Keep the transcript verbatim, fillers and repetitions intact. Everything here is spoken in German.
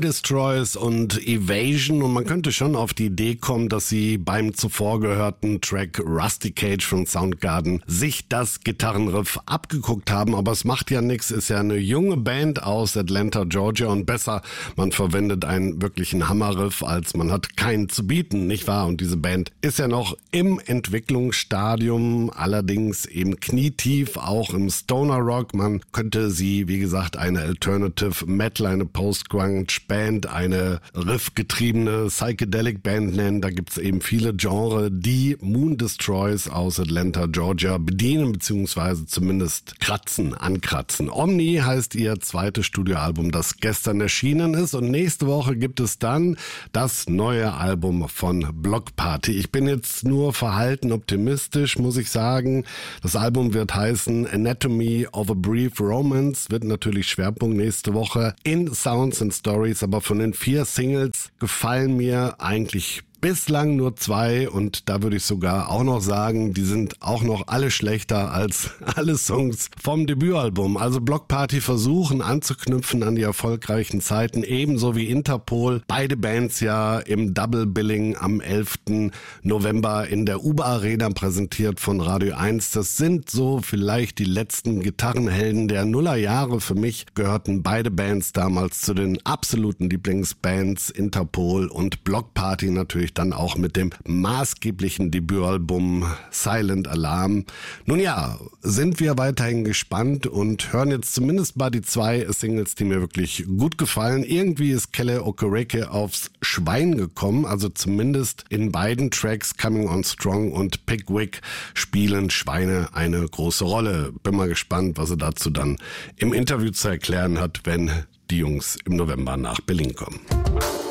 Destroys und Evasion, und man könnte schon auf die Idee kommen, dass sie beim zuvor gehörten Track Rusty Cage von Soundgarden sich das Gitarrenriff abgeguckt haben, aber es macht ja nichts, ist ja eine junge Band aus Atlanta, Georgia, und besser, man verwendet einen wirklichen Hammerriff, als man hat keinen zu bieten, nicht wahr? Und diese Band ist ja noch im Entwicklungsstadium, allerdings eben knietief, auch im Stoner Rock. Man könnte sie, wie gesagt, eine Alternative Metal, eine Post-Grunge-Band, eine riffgetriebene Psychedelic-Band nennen. Da gibt's eben viele Genres, die Moon Destroys aus Atlanta, Georgia bedienen, beziehungsweise zumindest kratzen, ankratzen. Omni heißt ihr zweites Studioalbum, das gestern erschienen ist, und nächste Woche gibt es dann das neue Album von Bloc Party. Ich bin jetzt nur verhalten optimistisch, muss ich sagen. Das Album wird heißen Anatomy of a Brief Romance, wird natürlich Schwerpunkt nächste Woche in Sounds and Stories, aber von den vier Singles gefallen mir eigentlich bislang nur zwei, und da würde ich sogar auch noch sagen, die sind auch noch alle schlechter als alle Songs vom Debütalbum. Also Bloc Party versuchen anzuknüpfen an die erfolgreichen Zeiten, ebenso wie Interpol. Beide Bands ja im Double Billing am elften November in der Uber Arena präsentiert von Radio eins. Das sind so vielleicht die letzten Gitarrenhelden der Nullerjahre. Für mich gehörten beide Bands damals zu den absoluten Lieblingsbands, Interpol und Bloc Party natürlich dann auch mit dem maßgeblichen Debütalbum Silent Alarm. Nun ja, sind wir weiterhin gespannt und hören jetzt zumindest mal die zwei Singles, die mir wirklich gut gefallen. Irgendwie ist Kele Okereke aufs Schwein gekommen, also zumindest in beiden Tracks Coming On Strong und Pickwick spielen Schweine eine große Rolle. Bin mal gespannt, was er dazu dann im Interview zu erklären hat, wenn die Jungs im November nach Berlin kommen.